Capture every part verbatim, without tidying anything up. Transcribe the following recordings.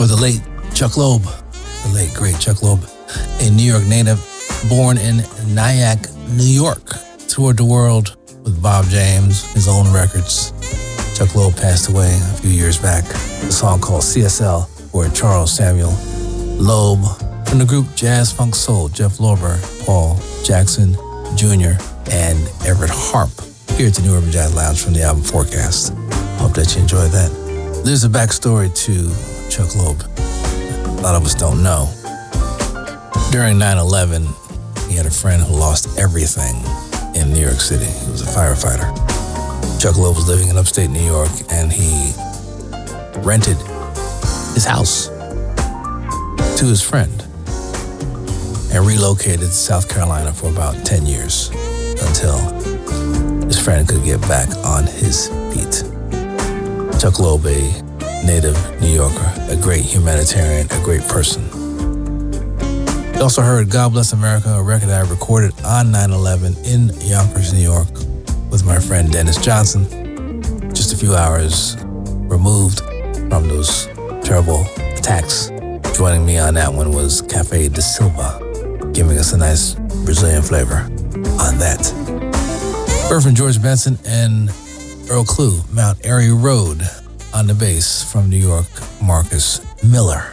for the late Chuck Loeb, the late great Chuck Loeb, a New York native born in Nyack, New York, toured the world with Bob James, his own records. Chuck Loeb passed away a few years back. A song called C S L for Charles Samuel Loeb from the group Jazz Funk Soul, Jeff Lorber, Paul Jackson Junior, and Everett Harp here at the New Urban Jazz Lounge from the album Forecast. Hope that you enjoyed that. There's a backstory to Chuck Loeb a lot of us don't know. During nine eleven, he had a friend who lost everything in New York City. He was a firefighter. Chuck Loeb was living in upstate New York, and he rented his house to his friend and relocated to South Carolina for about ten years until his friend could get back on his feet. Chuck Loeb, a native New Yorker, a great humanitarian, a great person. You also heard God Bless America, a record I recorded on nine eleven in Yonkers, New York with my friend Dennis Johnson, just a few hours removed from those terrible attacks. Joining me on that one was Cafe de Silva, giving us a nice Brazilian flavor on that. Heard from George Benson and Earl Klugh, Mount Airy Road on the bass from New York, Marcus Miller.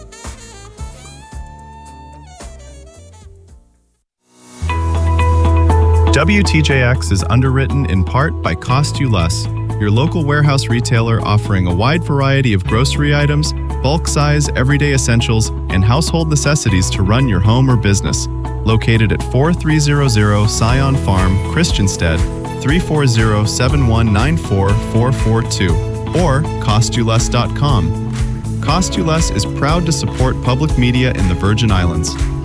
W T J X is underwritten in part by Cost You Less, your local warehouse retailer offering a wide variety of grocery items, bulk size, everyday essentials, and household necessities to run your home or business. Located at forty-three hundred Scion Farm, Christiansted, three four zero, seven one nine four, four four two, or cost you less dot com. Cost You Less is proud to support public media in the Virgin Islands.